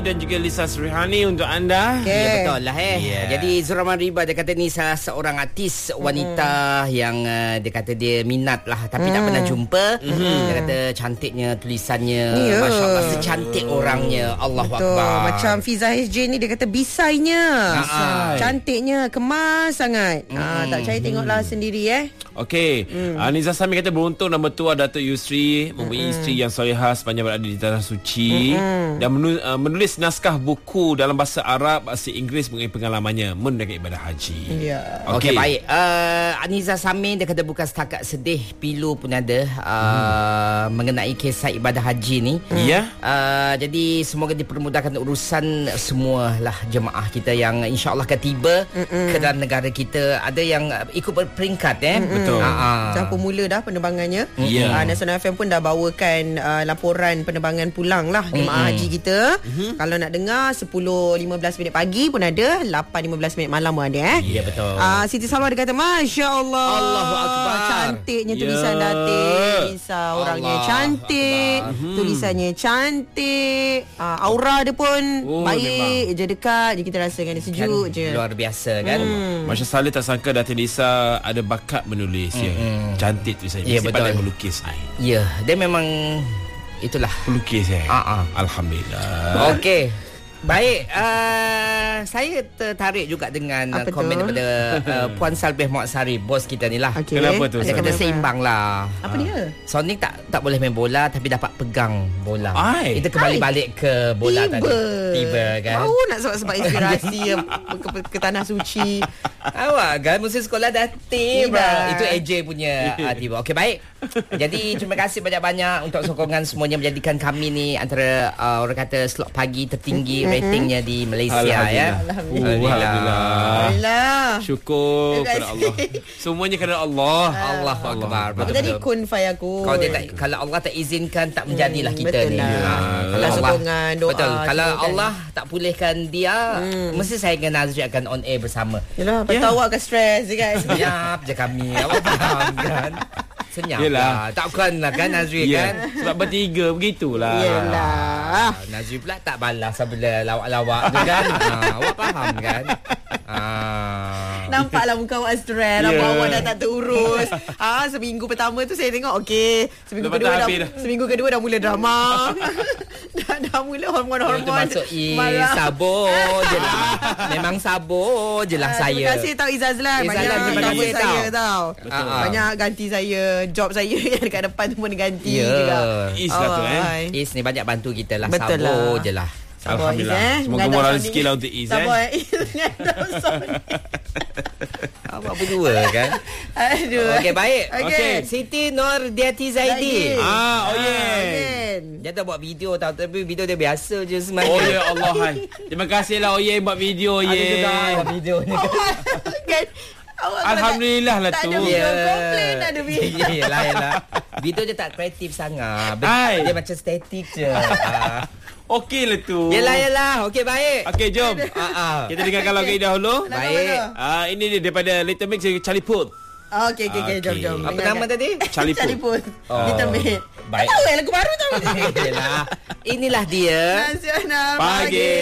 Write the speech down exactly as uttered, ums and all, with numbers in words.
dan juga Lisa Srihani untuk anda. Okay. Ya, betul lah eh. Yeah. Jadi Zura Mariba dia kata ni salah seorang artis wanita mm. yang uh, dia kata dia minat lah tapi mm. tak pernah jumpa. Mm-hmm. Dia kata cantiknya tulisannya, yeah. Masya Allah, secantik orangnya. Allahu Akbar. Macam Fiza H J ni dia kata bisainya, Bisai. cantiknya, kemas sangat. Mm. Ah, tak percaya tengoklah sendiri eh. Okey, mm. uh, Nizam Sami kata beruntung dan bertuah Datuk Yusri mempunyai mm. isteri yang solehah sepanjang berada di tanah suci mm. dan menu, uh, menulis naskah buku dalam bahasa Arab, bahasa Inggeris mengenai pengalamannya menunaikan ibadah haji. Ya. Okey, okay, baik. Uh, Aniza Samin dia kata bukan setakat sedih, pilu pun ada uh, mm. mengenai kisah ibadah haji ni. Ya. Yeah. Uh, jadi semoga dipermudahkan urusan semualah jemaah kita yang insya-Allah akan tiba Mm-mm. ke dalam negara kita. Ada yang ikut berperingkat eh. Mm-mm. Betul. Uh-huh. Dah pun mula dah penerbangannya. Yeah. Uh, Nasional F M pun dah bawakan uh, laporan penerbangan pulang lah jemaah haji kita. Mm-hmm. Kalau nak dengar sepuluh lima belas minit pagi pun ada, lapan lima belas minit malam pun ada eh. Ya, yeah, betul. Uh, Siti Salwa dia kata masya-Allah. Allahu Akbar. Cantiknya Yeah. tulisan Datin. Isa orangnya Allah cantik. Akbar. Tulisannya cantik. Uh, aura dia pun Oh, baik je, dekat je, kita rasakan dia sejuk Kan, je. luar biasa kan. Hmm. Masya Saleh tak sangka Datin Lisa ada bakat menulis mm-hmm. ya. Cantik tulisannya. Ya, Mesti betul. pandai melukis. Ay. Ya, dia memang itulah. Pelukis ya. Ah, ah. Alhamdulillah. Okey. Baik, uh, saya tertarik juga dengan Apa komen tu? daripada uh, Puan Salbeh Muhammad Sari, bos kita ni lah. Okay. Kenapa tu? Dia kata seimbang lah. Apa dia? Sonic tak tak boleh main bola tapi dapat pegang bola. Ai. Itu kembali Ai. balik ke bola Tiba. tadi. Tiba kan. Baru nak sebab-sebab inspirasi ke, ke, ke tanah suci. Awak kan musim sekolah dah tiba. Tiba. Itu A J punya uh, tiba. Okey, baik. Jadi terima kasih banyak-banyak untuk sokongan semuanya menjadikan kami ni antara uh, orang kata slot pagi tertinggi mm-hmm. ratingnya di Malaysia ya. Alhamdulillah. Alhamdulillah. Alhamdulillah. Syukur kepada Allah. Semuanya kerana Allah. Allahu Akbar. Apa tadi kun fayakun. Kalau dia tak, kalau Allah tak izinkan tak menjadilah Hmm, kita betul ni. lah. Ha. Kalau Allah- sokongan, doa, Betul. Kalau semua kan. Allah tak pulihkan dia, Hmm. mesti saya dengan Nazri akan on air bersama. Yalah, lepas tu Ya. awak akan stres je kan. Senyap je kami. Awak faham kan? Senyap Yelah. lah. Takkan lah kan Nazri Ya. kan? Sebab bertiga begitulah. Yelah. Ah, Nazri pula tak balas bila lawak-lawak tu kan. Ha, awak faham kan? Ah. Nampaklah muka awak stres. Ya. Apa awak dah tak terurus. Ah, seminggu pertama tu saya tengok okey. Seminggu Lepas tu kedua dah, habis dah. seminggu kedua dah mula drama. dah dah mula hormon-hormon. Itu masuk i marah. sabar je lah. Memang sabar je lah Ah, saya. Terima kasih tau Izazlan. Izazlan, Banyak terima cover kasih saya tau. tau. Ah, ah. Banyak ganti saya. Job saya yang dekat depan tu pun ganti Ya. juga. Is lah tu eh. Alright. Is ni banyak bantu kita lah. Betul Sabar lah. je lah. Sabar, Alhamdulillah. Iz, eh. Semoga Mengadap moral Sonic. rezeki lah untuk Iz, eh. Sabar eh. Mengadap Sonic. Awak berdua kan? Aduh. Okey, baik. Okey. Okay. Siti Nur Diati Zaidi. Zaidi. Ah, oh yeah. Again. Dia tak buat video tau, tapi video dia biasa je sebenarnya. Oh ya Allah hai. Terima kasihlah Oye buat video Ada ye. juga buat video ni. Kan? Awak kalau Alhamdulillah lah tak tu. ada video komplain, ada video. Yelah, yelah. Video dia tak kreatif sangat. Hai. Dia macam statik je. Ah. Okey lah tu. Yelah, yelah. Okey, baik. Okey, jom. Ah, ah. Kita dengarkan lagu ini dahulu. Baik. Ah, ini dia daripada Little Mix Charlie Puth. Oh, okey, okey, okey. Jom, Okey. jom. Apa nama tadi? Charlie Puth. Charlie Puth. Oh. Little Mix. Baik. Tak tahu eh, lagu baru tau. Yelah. Inilah dia. Nasional Pagi.